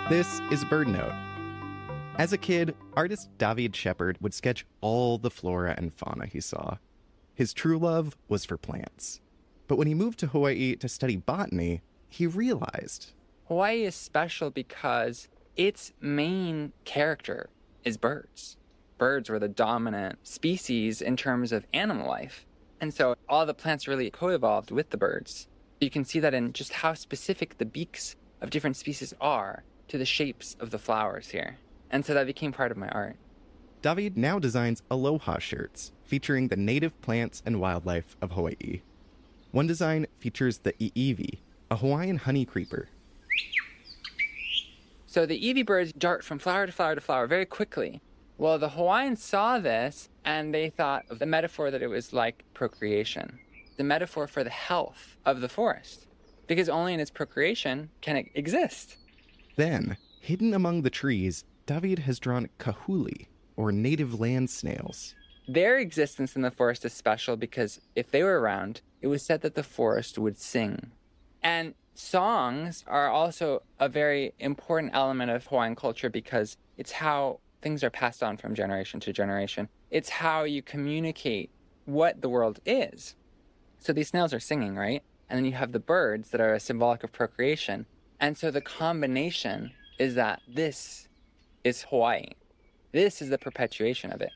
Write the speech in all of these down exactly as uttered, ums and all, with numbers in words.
This is Bird Note. As a kid, artist David Shepard would sketch all the flora and fauna he saw. His true love was for plants. But when he moved to Hawaii to study botany, he realized Hawaii is special because its main character is birds. Birds were the dominant species in terms of animal life. And so all the plants really co-evolved with the birds. You can see that in just how specific the beaks of different species are to the shapes of the flowers here. And so that became part of my art. David now designs aloha shirts featuring the native plants and wildlife of Hawaii. One design features the iiwi, a Hawaiian honey creeper. So the iiwi birds dart from flower to flower to flower very quickly. Well, the Hawaiians saw this and they thought of the metaphor that it was like procreation, the metaphor for the health of the forest, because only in its procreation can it exist. Then, hidden among the trees, David has drawn kahuli, or native land snails. Their existence in the forest is special because if they were around, it was said that the forest would sing. And songs are also a very important element of Hawaiian culture because it's how things are passed on from generation to generation. It's how you communicate what the world is. So these snails are singing, right? And then you have the birds that are symbolic of procreation. And so the combination is that this is Hawaii. This is the perpetuation of it.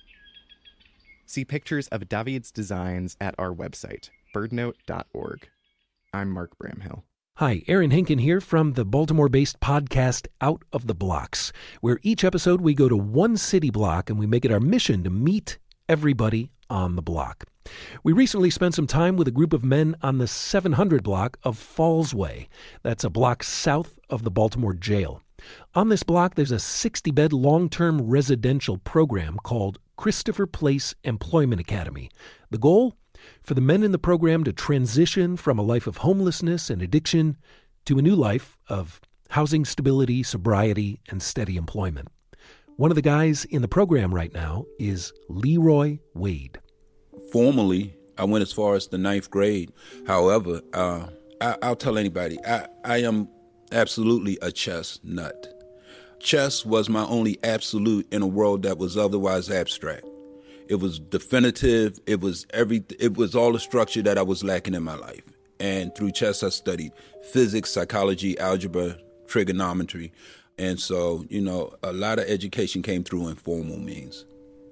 See pictures of David's designs at our website, birdnote dot org. I'm Mark Bramhill. Hi, Aaron Hinken here from the Baltimore-based podcast Out of the Blocks, where each episode we go to one city block and we make it our mission to meet everybody on the block. We recently spent some time with a group of men on the seven hundred block of Fallsway. That's a block south of the Baltimore jail. On this block, there's a sixty-bed long-term residential program called Christopher Place Employment Academy. The goal? For the men in the program to transition from a life of homelessness and addiction to a new life of housing stability, sobriety, and steady employment. One of the guys in the program right now is Leroy Wade. Formally, I went as far as the ninth grade. However, uh, I, I'll tell anybody, I, I am absolutely a chess nut. Chess was my only absolute in a world that was otherwise abstract. It was definitive. It was every. It was all the structure that I was lacking in my life. And through chess, I studied physics, psychology, algebra, trigonometry. And so, you know, a lot of education came through informal means.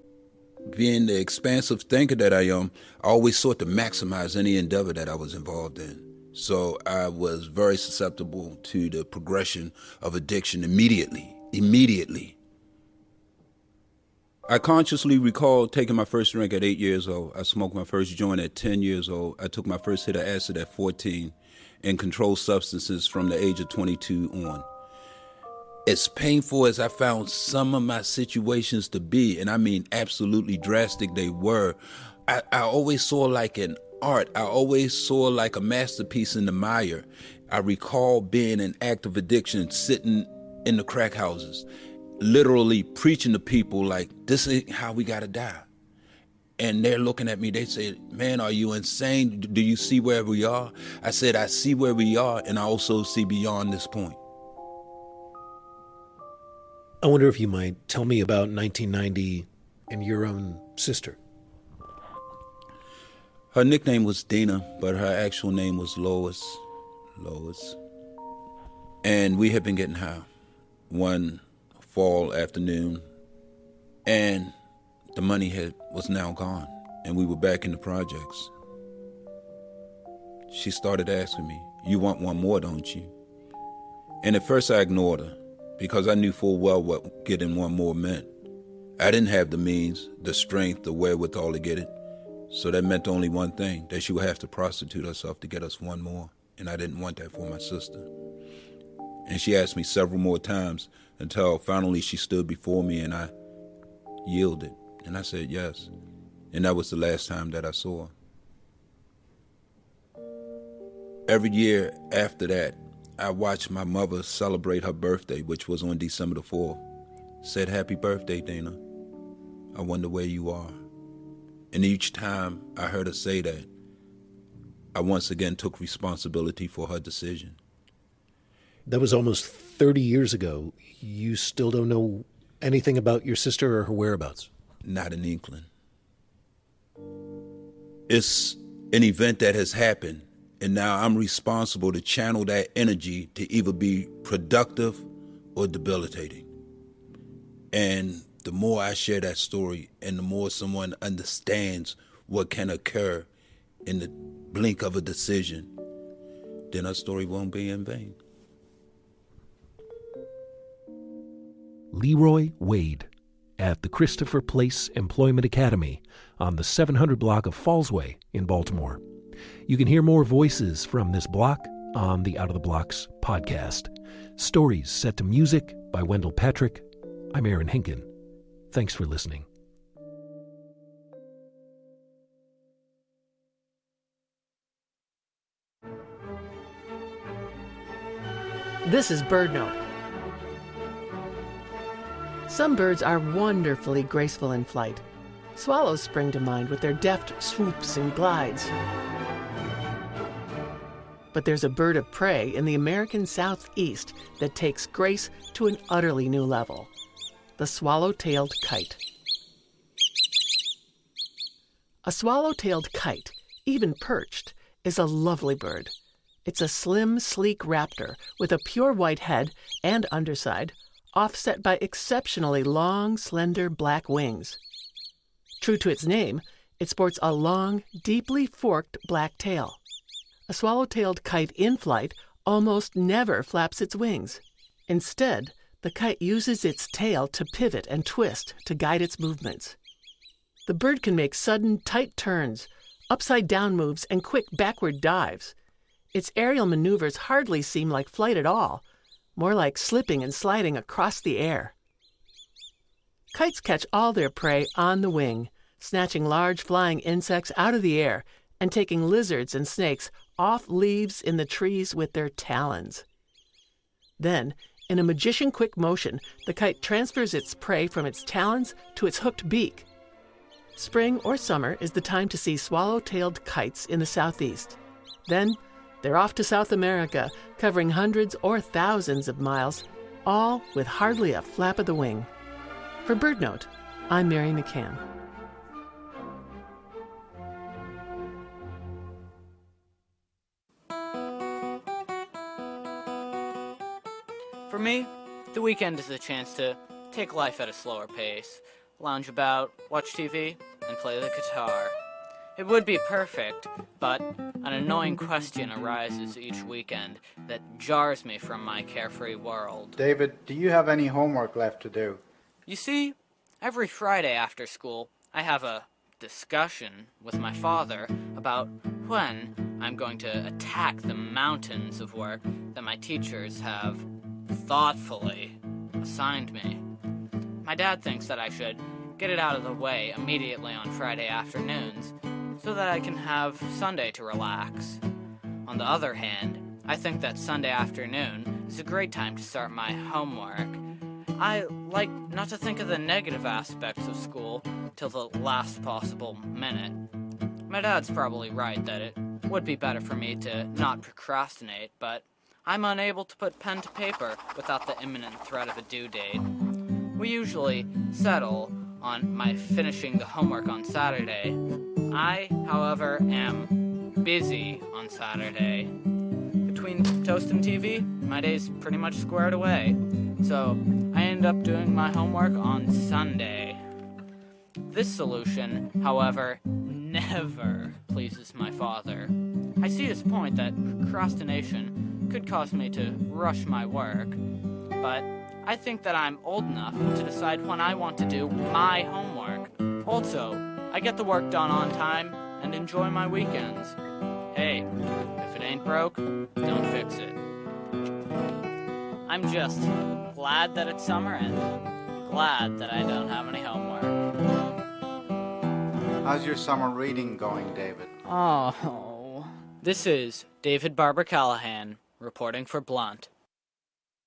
Being the expansive thinker that I am, I always sought to maximize any endeavor that I was involved in. So I was very susceptible to the progression of addiction immediately, immediately. I consciously recall taking my first drink at eight years old. I smoked my first joint at ten years old. I took my first hit of acid at fourteen and controlled substances from the age of twenty-two on. As painful as I found some of my situations to be, and I mean absolutely drastic they were, I, I always saw like an art. I always saw like a masterpiece in the mire. I recall being in active addiction, sitting in the crack houses, literally preaching to people like, this is how we gotta die. And they're looking at me, they say, man, are you insane? Do you see where we are? I said, I see where we are, and I also see beyond this point. I wonder if you might tell me about nineteen ninety and your own sister. Her nickname was Dina, but her actual name was Lois. Lois. And we had been getting high one fall afternoon, and the money had was now gone, and we were back in the projects. She started asking me, you want one more, don't you? And at first I ignored her, because I knew full well what getting one more meant. I didn't have the means, the strength, the wherewithal to get it. So that meant only one thing, that she would have to prostitute herself to get us one more. And I didn't want that for my sister. And she asked me several more times until finally she stood before me and I yielded. And I said yes. And that was the last time that I saw her. Every year after that, I watched my mother celebrate her birthday, which was on December the fourth. Said, happy birthday, Dana. I wonder where you are. And each time I heard her say that, I once again took responsibility for her decision. That was almost thirty years ago. You still don't know anything about your sister or her whereabouts? Not an inkling. It's an event that has happened, and now I'm responsible to channel that energy to either be productive or debilitating. And the more I share that story and the more someone understands what can occur in the blink of a decision, then our story won't be in vain. Leroy Wade at the Christopher Place Employment Academy on the seven hundred block of Fallsway in Baltimore. You can hear more voices from this block on the Out of the Blocks podcast. Stories set to music by Wendell Patrick. I'm Aaron Hinken. Thanks for listening. This is BirdNote. Some birds are wonderfully graceful in flight. Swallows spring to mind with their deft swoops and glides. But there's a bird of prey in the American Southeast that takes grace to an utterly new level: the swallow-tailed kite. A swallow-tailed kite, even perched, is a lovely bird. It's a slim, sleek raptor with a pure white head and underside, offset by exceptionally long, slender black wings. True to its name, it sports a long, deeply forked black tail. A swallow-tailed kite in flight almost never flaps its wings. Instead, the kite uses its tail to pivot and twist to guide its movements. The bird can make sudden, tight turns, upside-down moves, and quick backward dives. Its aerial maneuvers hardly seem like flight at all, more like slipping and sliding across the air. Kites catch all their prey on the wing, snatching large flying insects out of the air and taking lizards and snakes off leaves in the trees with their talons. Then, in a magician-quick motion, the kite transfers its prey from its talons to its hooked beak. Spring or summer is the time to see swallow-tailed kites in the southeast. Then, they're off to South America, covering hundreds or thousands of miles, all with hardly a flap of the wing. For BirdNote, I'm Mary McCann. For me, the weekend is a chance to take life at a slower pace, lounge about, watch T V, and play the guitar. It would be perfect, but an annoying question arises each weekend that jars me from my carefree world. David, do you have any homework left to do? You see, every Friday after school, I have a discussion with my father about when I'm going to attack the mountains of work that my teachers have thoughtfully assigned me. My dad thinks that I should get it out of the way immediately on Friday afternoons so that I can have Sunday to relax. On the other hand, I think that Sunday afternoon is a great time to start my homework. I like not to think of the negative aspects of school till the last possible minute. My dad's probably right that it would be better for me to not procrastinate, but I'm unable to put pen to paper without the imminent threat of a due date. We usually settle on my finishing the homework on Saturday. I, however, am busy on Saturday. Between toast and T V, my day's pretty much squared away, so I end up doing my homework on Sunday. This solution, however, never pleases my father. I see his point that procrastination could cause me to rush my work, but I think that I'm old enough to decide when I want to do my homework. Also, I get the work done on time and enjoy my weekends. Hey, if it ain't broke, don't fix it. I'm just glad that it's summer and glad that I don't have any homework. How's your summer reading going, David? Oh, this is David Barber Callahan reporting for Blunt.